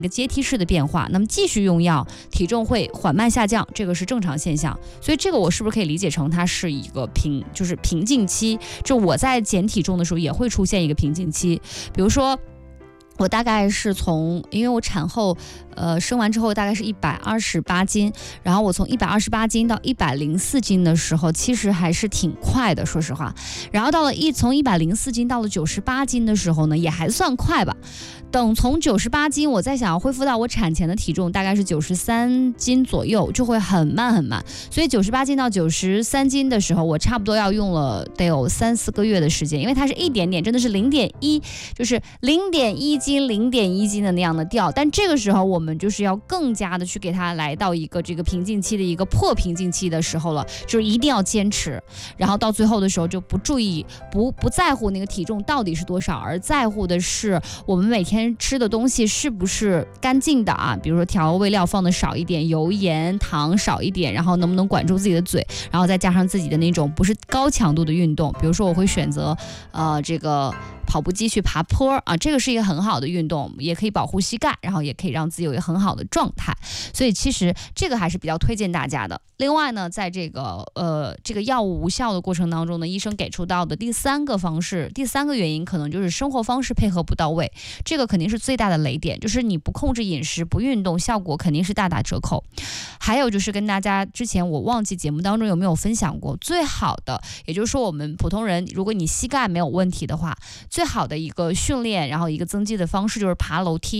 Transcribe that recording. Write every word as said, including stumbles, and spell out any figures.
一个阶梯式的变化，那么继续用药，体重会缓慢下降，这个是正常现象。所以这个我是不是可以理解成它是一个瓶，就是瓶颈期？就我在减体重的时候也会出现一个瓶颈期，比如说。我大概是从，因为我产后，呃，生完之后大概是一百二十八斤，然后我从一百二十八斤到一百零四斤的时候，其实还是挺快的，说实话。然后到了一从一百零四斤到了九十八斤的时候呢，也还算快吧。等从九十八斤，我再想要恢复到我产前的体重，大概是九十三斤左右，就会很慢很慢。所以九十八斤到九十三斤的时候，我差不多要用了得有三四个月的时间，因为它是一点点，真的是零点一，就是零点一斤、零点一斤的那样的掉。但这个时候我们就是要更加的去给它来到一个这个瓶颈期的一个破瓶颈期的时候了，就是一定要坚持，然后到最后的时候就不注意、不不在乎那个体重到底是多少，而在乎的是我们每天吃的东西是不是干净的啊？比如说调味料放的少一点，油盐糖少一点，然后能不能管住自己的嘴，然后再加上自己的那种不是高强度的运动，比如说我会选择呃这个跑步机去爬坡啊，这个是一个很好的运动，也可以保护膝盖，然后也可以让自己有一个很好的状态，所以其实这个还是比较推荐大家的。另外呢，在这个呃这个药物无效的过程当中呢，医生给出到的第三个方式，第三个原因可能就是生活方式配合不到位，这个肯定是最大的雷点，就是你不控制饮食、不运动，效果肯定是大打折扣。还有就是跟大家之前我忘记节目当中有没有分享过，最好的，也就是说我们普通人，如果你膝盖没有问题的话，最好的一个训练，然后一个增肌的方式就是爬楼梯。